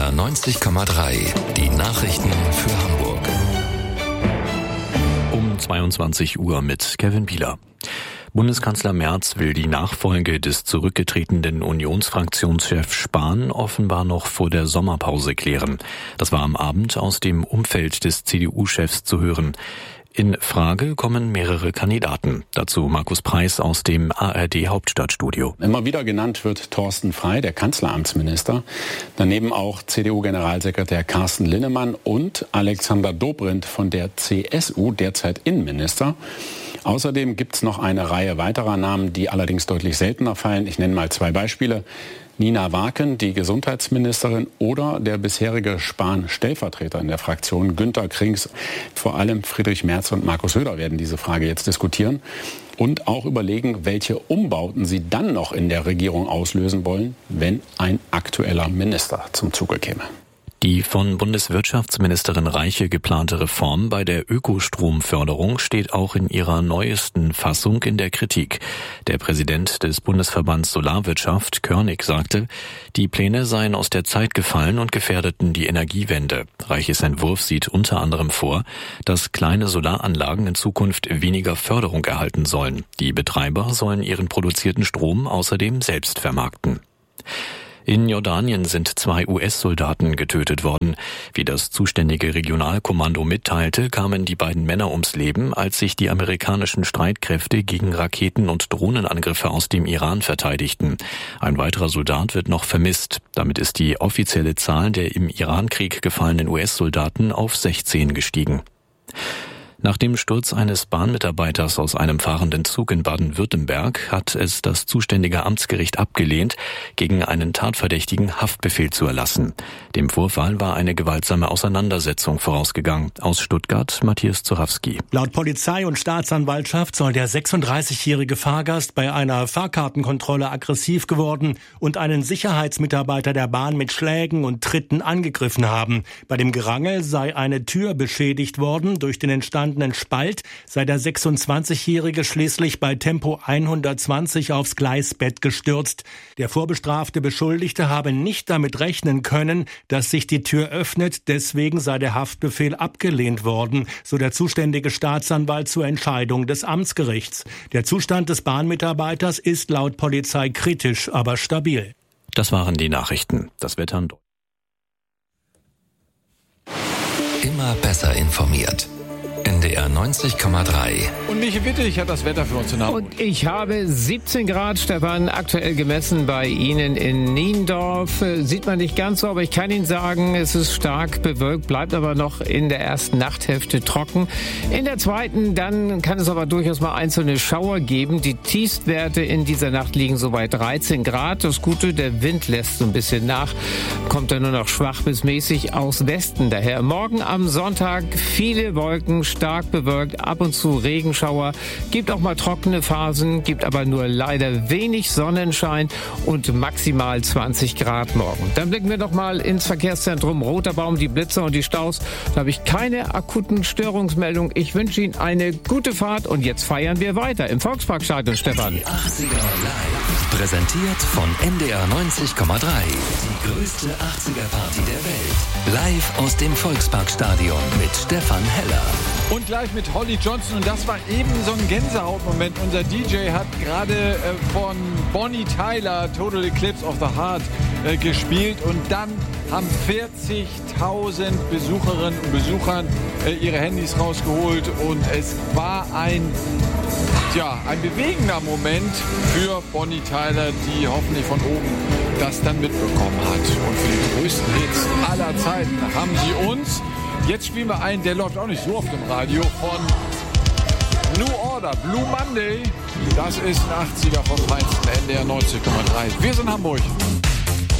NDR 90,3. Die Nachrichten für Hamburg. Um 22 Uhr mit Kevin Bieler. Bundeskanzler Merz will die Nachfolge des zurückgetretenen Unionsfraktionschefs Spahn offenbar noch vor der Sommerpause klären. Das war am Abend aus dem Umfeld des CDU-Chefs zu hören. In Frage kommen mehrere Kandidaten. Dazu Markus Preis aus dem ARD Hauptstadtstudio. Immer wieder genannt wird Thorsten Frey, der Kanzleramtsminister. Daneben auch CDU-Generalsekretär Carsten Linnemann und Alexander Dobrindt von der CSU, derzeit Innenminister. Außerdem gibt es noch eine Reihe weiterer Namen, die allerdings deutlich seltener fallen. Ich nenne mal zwei Beispiele. Nina Waken, die Gesundheitsministerin, oder der bisherige Spahn-Stellvertreter in der Fraktion, Günter Krings. Vor allem Friedrich Merz und Markus Söder werden diese Frage jetzt diskutieren und auch überlegen, welche Umbauten sie dann noch in der Regierung auslösen wollen, wenn ein aktueller Minister zum Zuge käme. Die von Bundeswirtschaftsministerin Reiche geplante Reform bei der Ökostromförderung steht auch in ihrer neuesten Fassung in der Kritik. Der Präsident des Bundesverbands Solarwirtschaft, Körnig, sagte, die Pläne seien aus der Zeit gefallen und gefährdeten die Energiewende. Reiches Entwurf sieht unter anderem vor, dass kleine Solaranlagen in Zukunft weniger Förderung erhalten sollen. Die Betreiber sollen ihren produzierten Strom außerdem selbst vermarkten. In Jordanien sind 2 US-Soldaten getötet worden. Wie das zuständige Regionalkommando mitteilte, kamen die beiden Männer ums Leben, als sich die amerikanischen Streitkräfte gegen Raketen- und Drohnenangriffe aus dem Iran verteidigten. Ein weiterer Soldat wird noch vermisst. Damit ist die offizielle Zahl der im Irankrieg gefallenen US-Soldaten auf 16 gestiegen. Nach dem Sturz eines Bahnmitarbeiters aus einem fahrenden Zug in Baden-Württemberg hat es das zuständige Amtsgericht abgelehnt, gegen einen Tatverdächtigen Haftbefehl zu erlassen. Dem Vorfall war eine gewaltsame Auseinandersetzung vorausgegangen. Aus Stuttgart Matthias Zorawski. Laut Polizei und Staatsanwaltschaft soll der 36-jährige Fahrgast bei einer Fahrkartenkontrolle aggressiv geworden und einen Sicherheitsmitarbeiter der Bahn mit Schlägen und Tritten angegriffen haben. Bei dem Gerangel sei eine Tür beschädigt worden. Durch den entstandenen Spalt sei der 26-Jährige schließlich bei Tempo 120 aufs Gleisbett gestürzt. Der vorbestrafte Beschuldigte habe nicht damit rechnen können, dass sich die Tür öffnet. Deswegen sei der Haftbefehl abgelehnt worden, so der zuständige Staatsanwalt zur Entscheidung des Amtsgerichts. Der Zustand des Bahnmitarbeiters ist laut Polizei kritisch, aber stabil. Das waren die Nachrichten. Das Wetter. Immer besser informiert. NDR 90,3. Und Michi Wittig hat das Wetter für uns in Hamburg. Und ich habe 17 Grad, Stefan, aktuell gemessen bei Ihnen in Niendorf. Sieht man nicht ganz so, aber ich kann Ihnen sagen, es ist stark bewölkt, bleibt aber noch in der ersten Nachthälfte trocken. In der zweiten, dann kann es aber durchaus mal einzelne Schauer geben. Die Tiefstwerte in dieser Nacht liegen so bei 13 Grad. Das Gute, der Wind lässt so ein bisschen nach, kommt dann nur noch schwach bis mäßig aus Westen daher. Morgen am Sonntag viele Wolken, stark bewölkt, ab und zu Regenschauer, gibt auch mal trockene Phasen, gibt aber nur leider wenig Sonnenschein und maximal 20 Grad morgen. Dann blicken wir doch mal ins Verkehrszentrum Roter Baum, die Blitzer und die Staus. Da habe ich keine akuten Störungsmeldungen. Ich wünsche Ihnen eine gute Fahrt und jetzt feiern wir weiter im Volksparkstadion, Stefan. Die 80er live. Präsentiert von NDR 90,3. Die größte 80er-Party der Welt. Live aus dem Volksparkstadion mit Stefan Heller. Und gleich mit Holly Johnson. Und das war eben so ein Gänsehautmoment. Unser DJ hat gerade von Bonnie Tyler Total Eclipse of the Heart gespielt. Und dann haben 40.000 Besucherinnen und Besucher ihre Handys rausgeholt. Und es war ein bewegender Moment für Bonnie Tyler, die hoffentlich von oben das dann mitbekommen hat. Und für die größten Hits aller Zeiten haben sie uns... Jetzt spielen wir einen, der läuft auch nicht so oft im Radio, von New Order, Blue Monday. Das ist ein 80er vom feinsten NDR 90,3. Wir sind Hamburg.